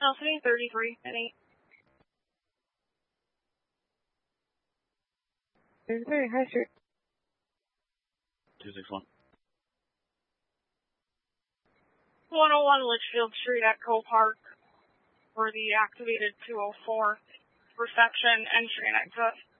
Alpha 33, Penny. 33, High Street. 261. 101 Litchfield Street, Echo Park, for the activated 204 reception, entry and exit.